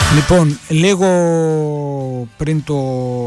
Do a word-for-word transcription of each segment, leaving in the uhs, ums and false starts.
Λοιπόν, λίγο πριν το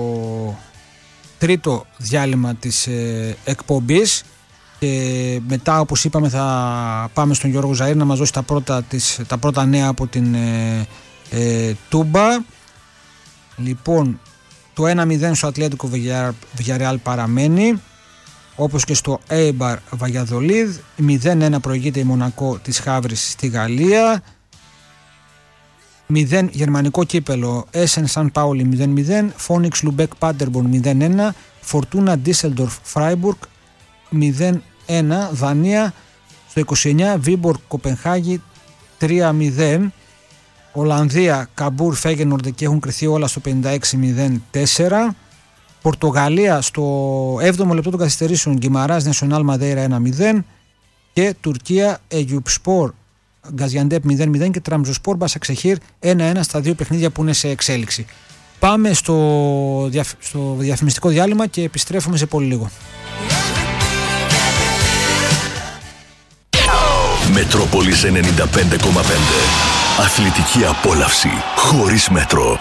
τρίτο διάλειμμα της ε, εκπομπής και μετά, όπως είπαμε, θα πάμε στον Γιώργο Ζαΐρ να μας δώσει τα πρώτα, τις, τα πρώτα νέα από την ε, ε, Τούμπα. Λοιπόν, το ένα μηδέν στο Ατλέτικο Βιγιαρεάλ παραμένει, όπως και στο Έιμπαρ Βαγιαδολίδ. Μηδέν ένα προηγείται η Μονακό της Χαύρης στη Γαλλία. μηδέν γερμανικό κύπελο, Έσεν Σαν Πάολι μηδέν μηδέν, Φόνιξ Λουμπέκ Πάντερμπορν μηδέν ένα, Φορτούνα Ντίσελντορφ Φράιμπουργκ μηδέν ένα, Δανία στο είκοσι εννιά, Βίμπορ Κοπενχάγη τρία μηδέν, Ολλανδία Καμπούρ Φέγενορντ και έχουν κρυθεί όλα στο πενήντα έξι μηδέν τέσσερα, Πορτογαλία στο έβδομο λεπτό των καθυστερήσεων Γκιμαράς Νεσιονάλ Μαδέιρα ένα μηδέν και Τουρκία Αιγιουψπορ Γκαζιαντέπ μηδέν μηδέν και Τραμζοσπορ Μπασαξεχήρ ένα ένα στα δύο παιχνίδια που είναι σε εξέλιξη. Πάμε στο, διαφ... στο διαφημιστικό διάλειμμα και επιστρέφουμε σε πολύ λίγο. Μετρόπολης ενενήντα πέντε κόμμα πέντε. Αθλητική απόλαυση χωρίς μέτρο.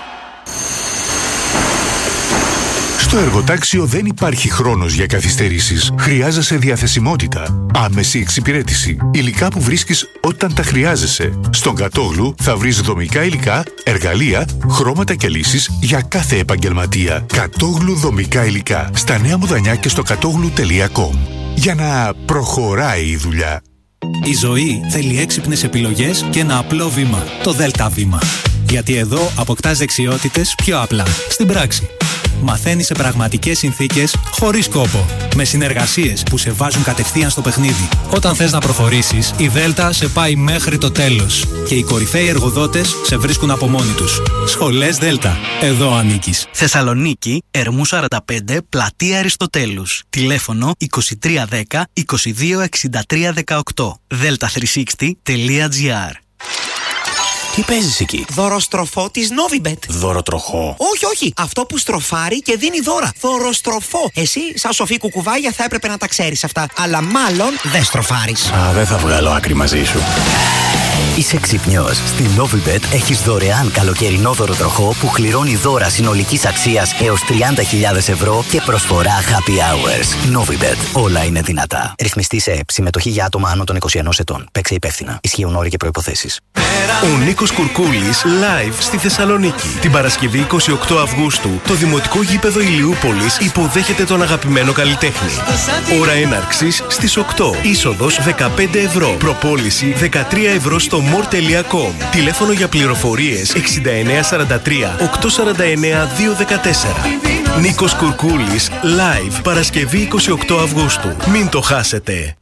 Στο εργοτάξιο δεν υπάρχει χρόνος για καθυστερήσεις. Χρειάζεσαι διαθεσιμότητα, άμεση εξυπηρέτηση, υλικά που βρίσκεις όταν τα χρειάζεσαι. Στον Κατόγλου θα βρεις δομικά υλικά, εργαλεία, χρώματα και λύσεις για κάθε επαγγελματία. Κατόγλου δομικά υλικά. Στα Νέα Μουδανιά και στο κατόγλου τελεία κομ. Για να προχωράει η δουλειά. Η ζωή θέλει έξυπνες επιλογές και ένα απλό βήμα. Το Δέλτα Βήμα. Γιατί εδώ αποκτάς δεξιότητες πιο απλά, στην πράξη. Μαθαίνεις σε πραγματικές συνθήκες, χωρίς κόπο. Με συνεργασίες που σε βάζουν κατευθείαν στο παιχνίδι. Όταν θες να προχωρήσεις, η Δέλτα σε πάει μέχρι το τέλος. Και οι κορυφαίοι εργοδότες σε βρίσκουν από μόνοι τους. Σχολές Δέλτα. Εδώ ανήκεις. Θεσσαλονίκη, Ερμού σαράντα πέντε, Πλατεία Αριστοτέλους. Τηλέφωνο είκοσι τρία δέκα είκοσι δύο εξήντα τρία δεκαοκτώ. δέλτα τριακόσια εξήντα τελεία τζι άρ. Τι παίζεις εκεί? Δωροστροφό της Novibet. Δωροτροχό? Όχι, όχι. Αυτό που στροφάρει και δίνει δώρα. Δωροστροφό. Εσύ, σαν σοφή κουκουβάγια, θα έπρεπε να τα ξέρεις αυτά. Αλλά μάλλον δεν στροφάρεις. Α, δεν θα βγάλω άκρη μαζί σου. Είσαι ξυπνιός. Στην Novibet έχεις δωρεάν καλοκαιρινό δωροτροχό που κληρώνει δώρα συνολικής αξίας έως τριάντα χιλιάδες ευρώ και προσφορά happy hours. Novibet. Όλα είναι δυνατά. Ρυθμιστή σε ΕΕΠ. Συμμετοχή για άτομα άνω των είκοσι ενός ετών. Παίξε υπεύθυνα. Ισχύουν όροι και προϋποθέσεις. Ο Νίκος Κουρκούλης live στη Θεσσαλονίκη. Την Παρασκευή εικοστή ογδόη Αυγούστου το δημοτικό γήπεδο Ηλιούπολης υποδέχεται τον αγαπημένο καλλιτέχνη. Ώρα έναρξης στις οκτώ. Είσοδος δεκαπέντε ευρώ. Προπόληση δεκατρία ευρώ στο μορ τελεία κομ. Τηλέφωνο για πληροφορίες εξήντα εννέα σαράντα τρία οκτακόσια σαράντα εννέα διακόσια δεκατέσσερα. Νίκος Κουρκούλης live Παρασκευή εικοστή ογδόη Αυγούστου. Μην το χάσετε.